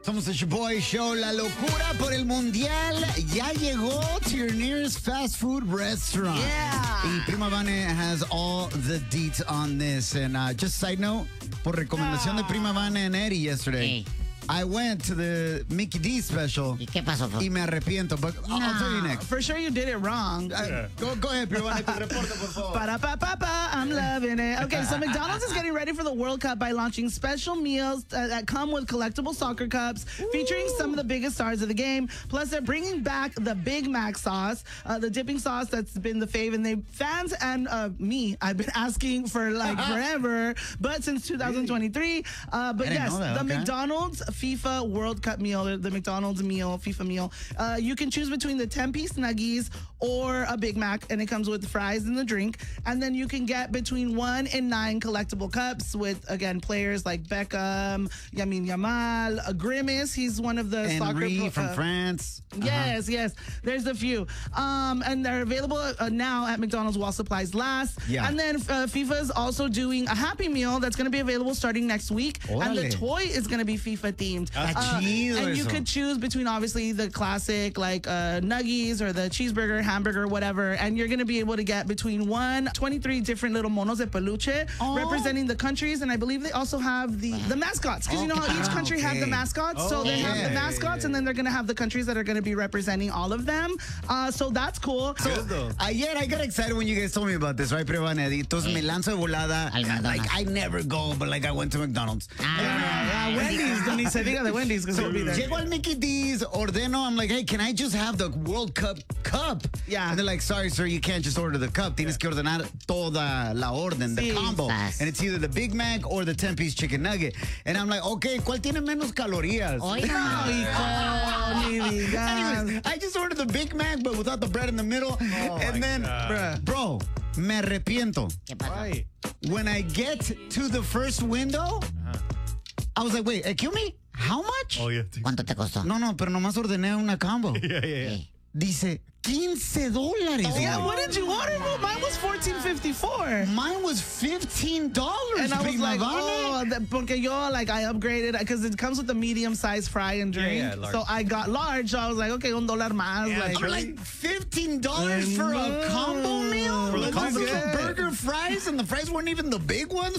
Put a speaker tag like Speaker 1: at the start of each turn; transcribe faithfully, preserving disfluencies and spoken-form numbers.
Speaker 1: Somos el Shaboy Show. La locura por el mundial ya llegó to your nearest fast food restaurant.
Speaker 2: Yeah.
Speaker 1: Y Prima Vane has all the deets on this. And uh, just side note, por recomendación de Prima Vane and Eddie yesterday,
Speaker 3: Hey.
Speaker 1: I went to the Mickey D special.
Speaker 3: ¿Y qué pasó?
Speaker 1: Y me arrepiento, but I'll, I'll tell you next.
Speaker 2: For sure you did it wrong.
Speaker 1: Uh, go, go ahead, Prima Vane, tu reporte, por favor.
Speaker 2: Pa-da-pa-pa-pa, I'm loving it. Okay, so McDonald's is getting ready for the World Cup by launching special meals uh, that come with collectible soccer cups featuring some of the biggest stars of the game. Plus, they're bringing back the Big Mac sauce, uh, the dipping sauce that's been the fave. And they fans and uh, me, I've been asking for like forever, but since two thousand twenty-three. Uh, but
Speaker 1: I didn't
Speaker 2: yes,
Speaker 1: know that,
Speaker 2: the
Speaker 1: okay.
Speaker 2: McDonald's FIFA World Cup meal, the, the McDonald's meal, FIFA meal. Uh, you can choose between the ten-piece nuggies or a Big Mac, and it comes with fries and the drink. And then you can get between one and nine collectible cups with, again, players like Beckham, Yamin Yamal, uh, Grimace. He's one of the
Speaker 1: Henry
Speaker 2: soccer
Speaker 1: from
Speaker 2: uh,
Speaker 1: France.
Speaker 2: Yes, yes. There's a few. Um, and they're available uh, now at McDonald's while supplies last.
Speaker 1: Yeah.
Speaker 2: And then uh, FIFA is also doing a Happy Meal that's going to be available starting next week. And the
Speaker 1: Órale.
Speaker 2: toy is going to be FIFA themed.
Speaker 1: Ah,
Speaker 2: Uh,
Speaker 1: chido
Speaker 2: and you
Speaker 1: eso.
Speaker 2: could choose between obviously the classic like uh, nuggies or the cheeseburger, hamburger, whatever. And you're going to be able to get between one, twenty-three different little monos de peluche
Speaker 1: Oh.
Speaker 2: representing the countries. And I believe they also have the, the mascots. Because you know how each country have the
Speaker 1: Okay.
Speaker 2: mascots. so they
Speaker 1: yeah,
Speaker 2: have the
Speaker 1: yeah,
Speaker 2: mascots and then they're going to have the countries that are going to be representing all of them. Uh, so that's cool. So,
Speaker 1: Ayer, I got excited when you guys told me about this, right, Prima Vane? Entonces me lanzo de volada.
Speaker 3: Al McDonald's.
Speaker 1: Like, I never go, but like I went to McDonald's.
Speaker 2: yeah, Wendy's. Ni se diga de Wendy's because you'll be there.
Speaker 1: Llego al Mickey D's, ordeno. I'm like, hey, can I just have the World Cup cup?
Speaker 2: Yeah.
Speaker 1: And they're like, sorry, sir, you can't just order the cup. Tienes que ordenar toda la orden, the
Speaker 2: Sí.
Speaker 1: combo.
Speaker 3: Sas.
Speaker 1: And it's either the Big Mac or the ten-piece chicken nugget. And I'm like, okay, ¿cuál tiene menos calorías?
Speaker 3: Oiga.
Speaker 2: Hijo, ni digas.
Speaker 1: Anyways, I just ordered the Big Mac, but without the bread in the middle. and then, bruh, bro, me arrepiento.
Speaker 3: ¿Qué pasó?
Speaker 1: When I get to the first window, I was like, wait, excuse me? How much?
Speaker 4: Oh, yeah.
Speaker 3: ¿Cuánto te costó?
Speaker 1: No, no, pero nomás ordené una combo.
Speaker 4: Yeah, yeah, yeah.
Speaker 3: Sí.
Speaker 1: Dice, quince dólares.
Speaker 2: Yeah,
Speaker 1: güey.
Speaker 2: what did you order? Well, mine was fourteen fifty-four.
Speaker 1: Mine was fifteen dollars.
Speaker 2: And I was
Speaker 1: Prima
Speaker 2: like,
Speaker 1: Vane.
Speaker 2: oh, that, porque yo, like, I upgraded because it comes with a medium-sized fry and drink.
Speaker 4: Yeah, yeah, large.
Speaker 2: So I got large. So I was like, okay, un dólar más.
Speaker 4: Yeah,
Speaker 2: like,
Speaker 4: true.
Speaker 1: Like fifteen dollars
Speaker 2: I
Speaker 1: for a
Speaker 2: know.
Speaker 1: combo meal?
Speaker 4: For the
Speaker 1: With
Speaker 4: combo.
Speaker 1: little burger fries, and the fries weren't even the big ones?